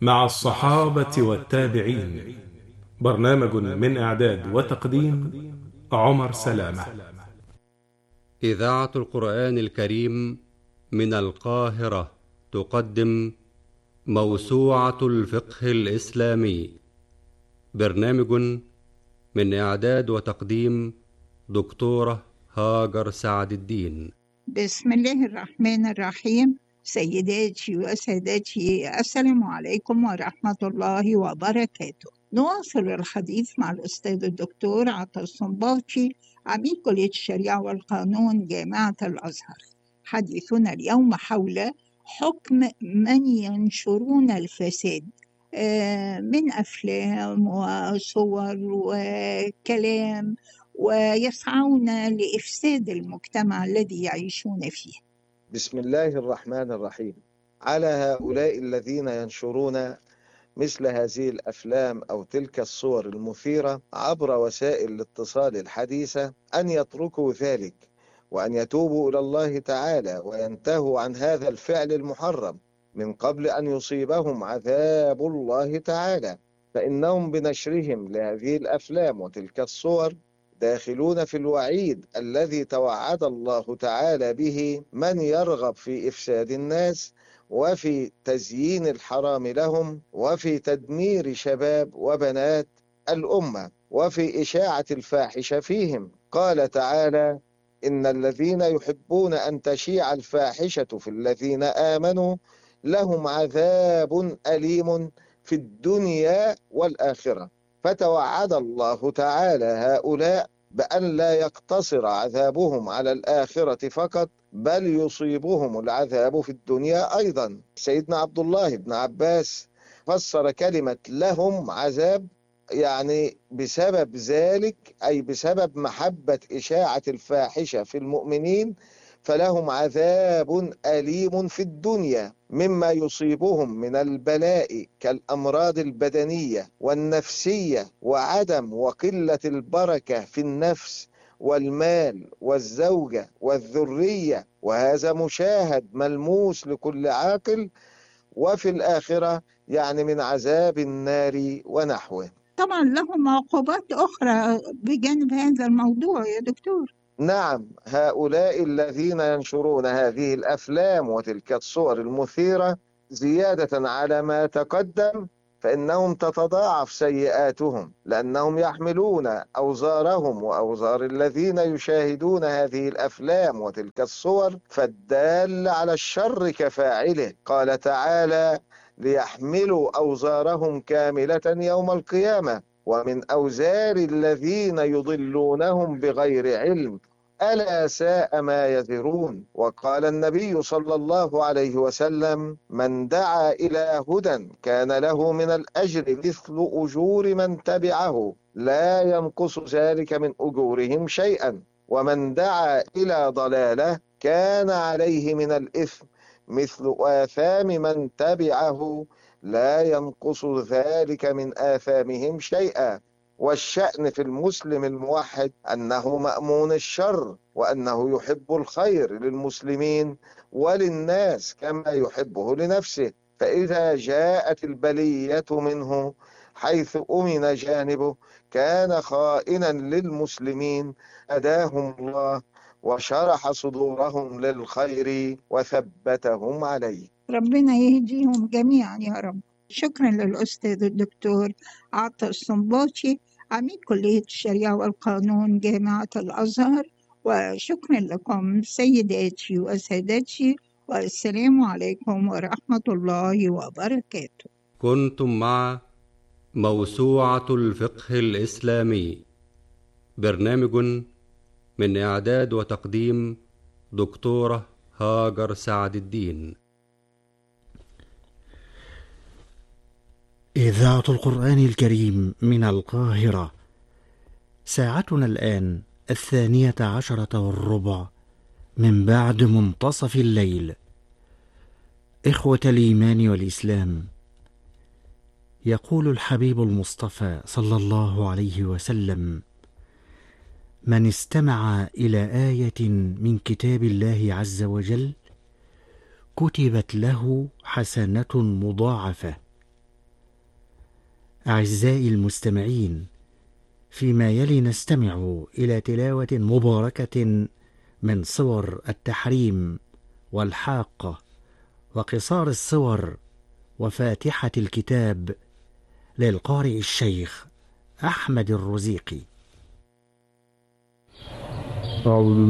مع الصحابة والتابعين. برنامج من إعداد وتقديم عمر سلامة. إذاعة القرآن الكريم من القاهرة تقدم موسوعة الفقه الإسلامي. برنامج من إعداد وتقديم دكتورة هاجر سعد الدين. بسم الله الرحمن الرحيم. سيداتي وسادتي، السلام عليكم ورحمة الله وبركاته. نواصل الحديث مع الأستاذ الدكتور عطا الصنباطي، عميد كلية الشريعة والقانون جامعة الأزهر. حديثنا اليوم حول حكم من ينشرون الفساد من أفلام وصور وكلام، ويسعون لإفساد المجتمع الذي يعيشون فيه. بسم الله الرحمن الرحيم. على هؤلاء الذين ينشرون مثل هذه الأفلام أو تلك الصور المثيرة عبر وسائل الاتصال الحديثة أن يتركوا ذلك، وأن يتوبوا إلى الله تعالى وينتهوا عن هذا الفعل المحرم من قبل أن يصيبهم عذاب الله تعالى، فإنهم بنشرهم لهذه الأفلام وتلك الصور داخلون في الوعيد الذي توعد الله تعالى به من يرغب في إفساد الناس وفي تزيين الحرام لهم وفي تدمير شباب وبنات الأمة وفي إشاعة الفاحشة فيهم. قال تعالى: إن الذين يحبون أن تشيع الفاحشة في الذين آمنوا لهم عذاب أليم في الدنيا والآخرة. فتوعد الله تعالى هؤلاء بأن لا يقتصر عذابهم على الآخرة فقط، بل يصيبهم العذاب في الدنيا أيضا. سيدنا عبد الله بن عباس فسر كلمة لهم عذاب يعني بسبب ذلك، أي بسبب محبة إشاعة الفاحشة في المؤمنين، فلهم عذاب أليم في الدنيا مما يصيبهم من البلاء كالأمراض البدنية والنفسية وعدم وقلة البركة في النفس والمال والزوجة والذرية، وهذا مشاهد ملموس لكل عاقل. وفي الآخرة يعني من عذاب النار ونحوه. طبعا لهم عقوبات أخرى بجانب هذا الموضوع يا دكتور. نعم، هؤلاء الذين ينشرون هذه الأفلام وتلك الصور المثيرة زيادة على ما تقدم فإنهم تتضاعف سيئاتهم، لأنهم يحملون أوزارهم وأوزار الذين يشاهدون هذه الأفلام وتلك الصور، فالدال على الشر كفاعله. قال تعالى: ليحملوا أوزارهم كاملة يوم القيامة ومن أوزار الذين يضلونهم بغير علم ألا ساء ما يزرون. وقال النبي صلى الله عليه وسلم: من دعا إلى هدى كان له من الأجر مثل أجور من تبعه لا ينقص ذلك من أجورهم شيئا، ومن دعا إلى ضلالة كان عليه من الإثم مثل آثام من تبعه لا ينقص ذلك من آثامهم شيئا. والشأن في المسلم الموحد أنه مأمون الشر، وأنه يحب الخير للمسلمين وللناس كما يحبه لنفسه، فإذا جاءت البلية منه حيث أمن جانبه كان خائنا للمسلمين، أداهم الله وشرح صدورهم للخير وثبتهم عليه. ربنا يهديهم جميعا يا رب. شكرا للأستاذ الدكتور عطا الصنباطي، عميد كلية الشريعة والقانون جامعة الأزهر. وشكرا لكم سيداتي وسادتي، والسلام عليكم ورحمة الله وبركاته. كنتم مع موسوعة الفقه الإسلامي، برنامج من إعداد وتقديم دكتورة هاجر سعد الدين. إذاعة القرآن الكريم من القاهرة. ساعتنا الآن 12:10 من بعد منتصف الليل. إخوة الإيمان والإسلام، يقول الحبيب المصطفى صلى الله عليه وسلم: من استمع إلى آية من كتاب الله عز وجل كتبت له حسنة مضاعفة أعزائي المستمعين، فيما يلي نستمع إلى تلاوة مباركة من صور التحريم والحاقة وقصار الصور وفاتحة الكتاب للقارئ الشيخ أحمد الرزيقي. أعوذ